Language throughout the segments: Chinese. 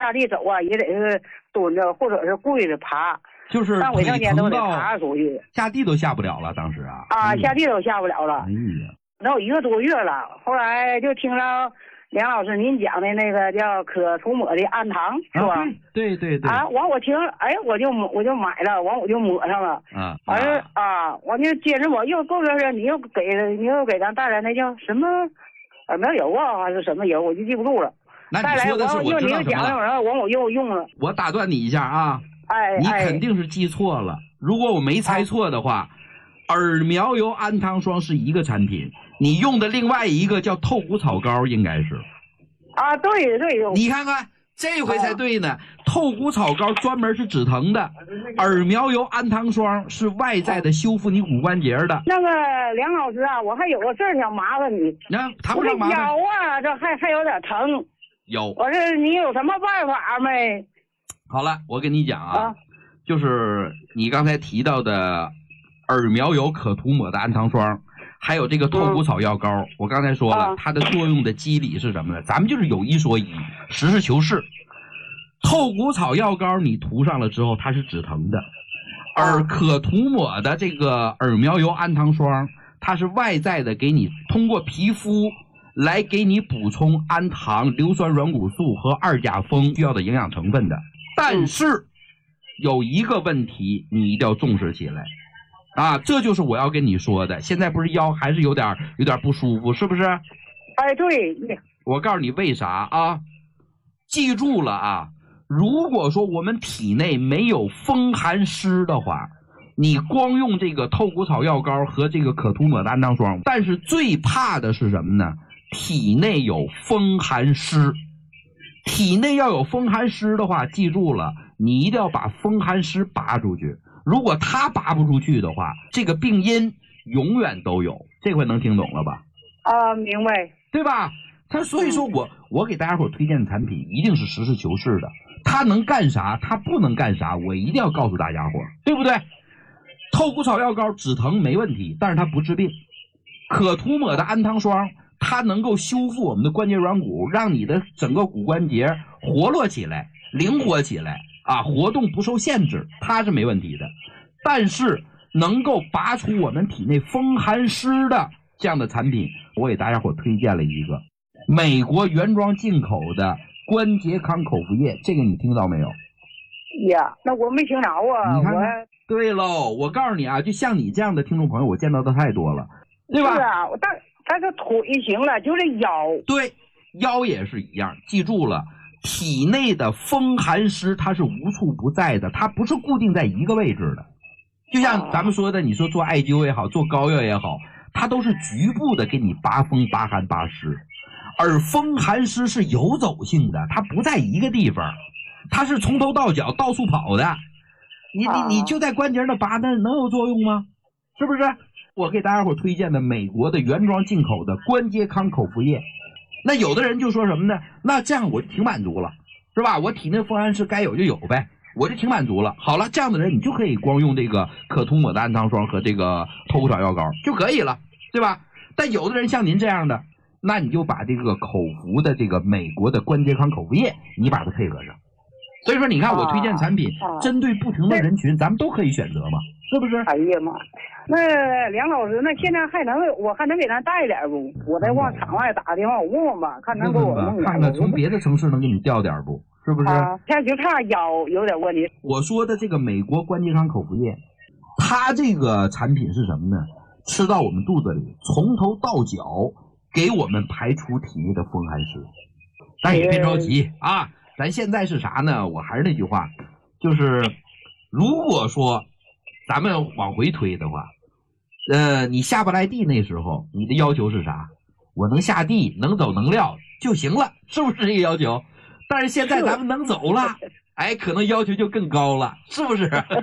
下地走啊，也得是蹲着或者是跪着爬。 就是上卫生间都得爬爬出去， 下地都下不了了，当时啊。 下地都下不了了。 哎呀， 能有1个多月了。后来就听到梁老师您讲的那个叫可涂抹的氨糖，是吧？ 对。 完我听，我就买了，完我就抹上了。完就接着抹，又过段时间你又给咱带来那叫什么耳苗油啊，还是什么油，我就记不住了。 那你说的是我知道什么了。 我又用了。 我打断你一下啊。你肯定是记错了。如果我没猜错的话，耳苗油氨糖霜是一个产品，你用的另外一个叫透骨草膏，应该是。 对。 你看看，这回才对呢。透骨草膏专门是止疼的，耳苗油氨糖霜是外在的修复你骨关节的。 那个梁老师啊，我还有个事儿想麻烦你。 谈不上麻烦。 我这腰啊，这还有点疼。 有。 我这你有什么办法没？ 好了，我跟你讲啊，就是你刚才提到的耳苗油可涂抹的氨糖霜，还有这个透骨草药膏，我刚才说了，它的作用的机理是什么呢？咱们就是有一说一，实事求是。透骨草药膏你涂上了之后，它是止疼的，而可涂抹的这个耳苗油氨糖霜，它是外在的给你通过皮肤来给你补充氨糖、硫酸软骨素和2甲酚需要的营养成分的。但是有一个问题你一定要重视起来啊，这就是我要跟你说的。现在不是腰还是有点不舒服，是不是？ 对。 我告诉你为啥啊？记住了啊，如果说我们体内没有风寒湿的话，你光用这个透骨草药膏和这个可涂抹的氨糖霜，但是最怕的是什么呢？体内有风寒湿。体内要有风寒湿的话，记住了，你一定要把风寒湿拔出去。如果它拔不出去的话，这个病因永远都有。这回能听懂了吧？ 明白， 对吧？所以说我给大家伙推荐的产品一定是实事求是的，它能干啥，它不能干啥，我一定要告诉大家伙，对不对？透骨草药膏止疼没问题，但是它不治病。可涂抹的氨糖霜，它能够修复我们的关节软骨，让你的整个骨关节活络起来，灵活起来啊，活动不受限制，它是没问题的。但是能够拔除我们体内风寒湿的这样的产品，我给大家伙推荐了一个美国原装进口的关节康口服液，这个你听到没有？ 呀，那我没听着啊。 你看看，对喽，我告诉你啊，就像你这样的听众朋友，我见到的太多了，对吧？ 是啊，但是腿行了，就是腰。 对，腰也是一样。记住了，体内的风寒湿它是无处不在的，它不是固定在一个位置的。就像咱们说的，你说做艾灸也好，做膏药也好，它都是局部的给你拔风、拔寒、拔湿。而风寒湿是游走性的，它不在一个地方，它是从头到脚到处跑的。你就在关节那拔，那能有作用吗？是不是？我给大家伙推荐的美国的原装进口的关节康口服液，那有的人就说什么呢？那这样我就挺满足了，是吧？我体内风寒湿该有就有呗，我就挺满足了。好了，这样的人你就可以光用这个可涂抹的氨糖霜和这个透骨草药膏就可以了，对吧？但有的人像您这样的，那你就把这个口服的这个美国的关节康口服液，你把它配合上。所以说你看我推荐产品，针对不同的人群，咱们都可以选择嘛，是不是？ 哎呀妈，那梁老师，那现在我还能给咱带点不？我再往场外打个电话，我问问吧，看能给我弄点。 看看从别的城市能给你调点不？是不是？ 现在就差腰有点问题。 我说的这个美国关节康口服液，它这个产品是什么呢？吃到我们肚子里，从头到脚给我们排除体内的风寒湿。但也别着急啊。咱现在是啥呢？我还是那句话，就是如果说咱们往回推的话，你下不来地那时候，你的要求是啥？我能下地，能走能撂就行了，是不是这个要求？但是现在咱们能走了，哎，可能要求就更高了，是不是？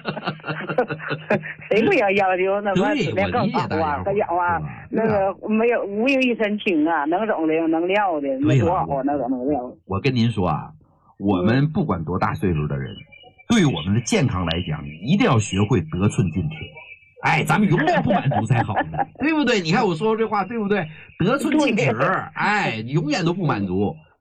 谁不要要求那么对，我理解大家。 他讲话那个没有无影一身轻啊，能走的能撂的，没多好能走能撂。 我跟您说啊。我们不管多大岁数的人，对我们的健康来讲，一定要学会得寸进尺。哎，咱们永远不满足才好呢，对不对？你看我说这话对不对？得寸进尺，哎，永远都不满足。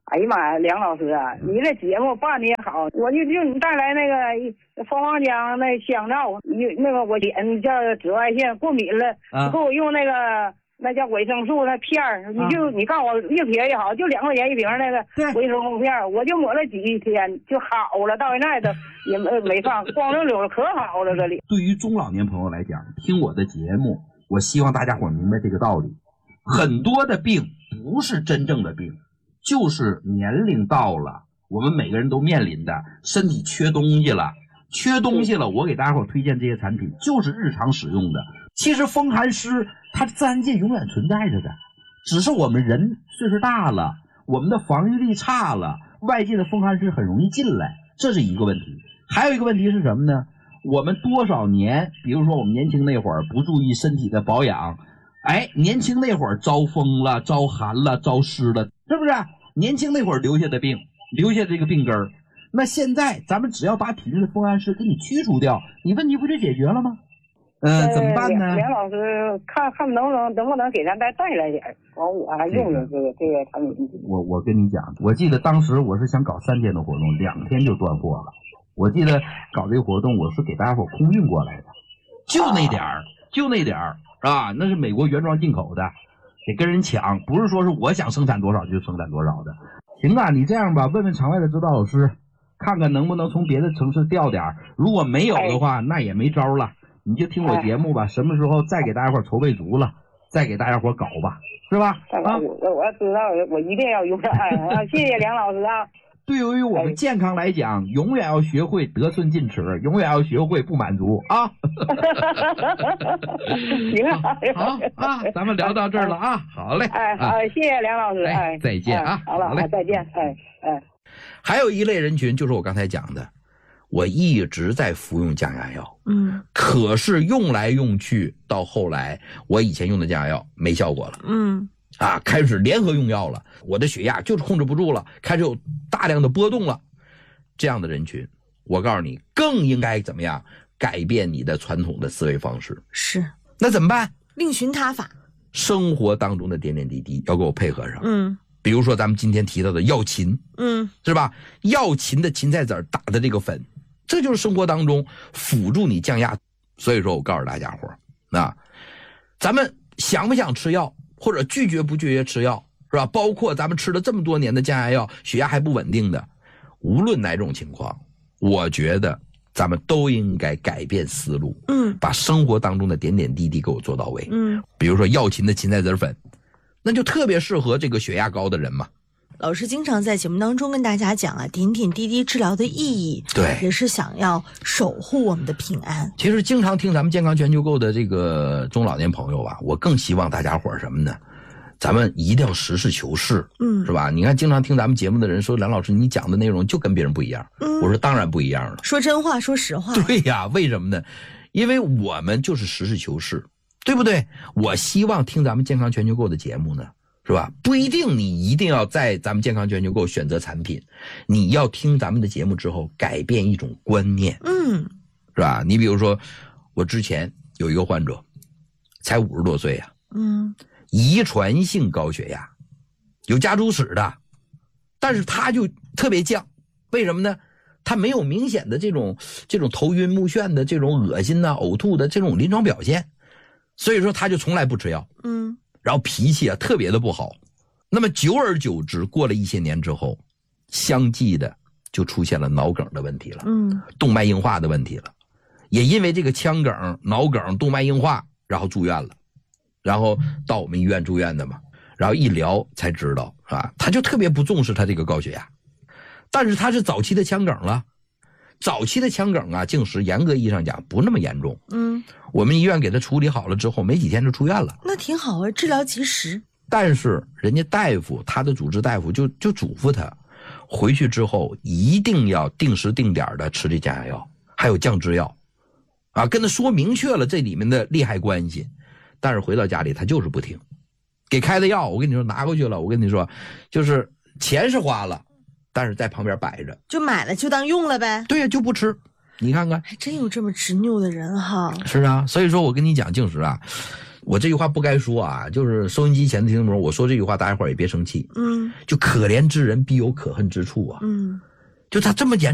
哎呀妈呀，梁老师啊，你这节目办的也好，我就你带来那个蜂王浆那香皂，那个我脸叫紫外线过敏了，你给我用那叫维生素那片儿，你告诉我越便宜好，就2块钱一瓶那个维生素片，我就抹了几天就好了，到现在都也没放，光溜溜可好了这里。 对于中老年朋友来讲，听我的节目，我希望大家伙明白这个道理，很多的病不是真正的病。就是年龄到了，我们每个人都面临的身体缺东西了，我给大家伙推荐这些产品就是日常使用的。其实风寒湿它自然界永远存在着的，只是我们人岁数大了，我们的防御力差了，外界的风寒湿很容易进来，这是一个问题。还有一个问题是什么呢？我们多少年，比如说我们年轻那会儿不注意身体的保养，年轻那会儿招风了，招寒了，招湿了，是不是？年轻那会儿留下的病，留下这个病根儿，那现在咱们只要把体内的风寒湿给你驱除掉，你问题不就解决了吗？怎么办呢？ 梁老师，看能不能给咱带来点，完我还用用这个产品。 我跟你讲，我记得当时我是想搞3天的活动，2天就断货了。我记得搞这个活动，我是给大家伙空运过来的，就那点儿啊，那是美国原装进口的。得跟人抢，不是说是我想生产多少就生产多少的。行啊，你这样吧，问问场外的指导老师，看看能不能从别的城市调点，如果没有的话，那也没招了。你就听我节目吧，什么时候再给大家伙筹备足了，再给大家伙搞吧，是吧？ 啊，我要知道，我一定要用上。谢谢梁老师啊。 对于我们健康来讲，永远要学会得寸进尺，永远要学会不满足啊！ 行啊， 好啊，咱们聊到这儿了啊，好嘞， 好，谢谢梁老师， 再见啊， 好了，再见， 还有一类人群就是我刚才讲的，我一直在服用降压药，可是用来用去，到后来我以前用的降压药没效果了，开始联合用药了，我的血压就是控制不住了，开始有大量的波动了。这样的人群，我告诉你，更应该怎么样改变你的传统的思维方式。 是， 那怎么办？ 另寻他法。 生活当中的点点滴滴要给我配合上。比如说咱们今天提到的药芹，是吧？药芹的芹菜籽打的这个粉，这就是生活当中辅助你降压。所以说我告诉大家伙，咱们想不想吃药？或者拒绝不拒绝吃药，是吧？包括咱们吃了这么多年的降压药，血压还不稳定的，无论哪种情况，我觉得咱们都应该改变思路，把生活当中的点点滴滴给我做到位，比如说药芹的芹菜籽粉，那就特别适合这个血压高的人嘛。 老师经常在节目当中跟大家讲啊，点点滴滴治疗的意义， 对， 也是想要守护我们的平安。 其实经常听咱们健康全球购的这个中老年朋友啊，我更希望大家伙什么呢？咱们一定要实事求是，是吧？你看经常听咱们节目的人说，梁老师你讲的内容就跟别人不一样，我说当然不一样了， 说真话，说实话。 对呀，为什么呢？因为我们就是实事求是，对不对？我希望听咱们健康全球购的节目呢，是吧？不一定你一定要在咱们健康全球购选择产品，你要听咱们的节目之后改变一种观念，是吧？你比如说我之前有一个患者才50多岁啊，遗传性高血压，有家族史的，但是他就特别犟，为什么呢？他没有明显的这种头晕目眩的这种恶心呕吐的这种临床表现，所以说他就从来不吃药，然后脾气特别的不好。那么久而久之，过了一些年之后，相继的就出现了脑梗的问题了，动脉硬化的问题了，也因为这个腔梗、脑梗、动脉硬化，然后住院了，然后到我们医院住院的嘛，然后一聊才知道啊，他就特别不重视他这个高血压，但是他是早期的腔梗了。早期的腔梗啊，净是严格意义上讲不那么严重，我们医院给他处理好了之后，没几天就出院了。 那挺好啊，治疗及时。 但是人家大夫，他的主治大夫就嘱咐他，回去之后一定要定时定点的吃这降压药，还有降脂药，啊，跟他说明确了这里面的利害关系。但是回到家里他就是不听，给开的药我跟你说拿过去了，我跟你说就是钱是花了，但是在旁边摆着， 就买了就当用了呗。 对呀，就不吃。你看看， 还真有这么执拗的人哈。 是啊，所以说我跟你讲，静时啊， 我这句话不该说啊，就是收音机前的听众朋友，我说这句话大家伙儿也别生气。就可怜之人必有可恨之处啊。就他这么严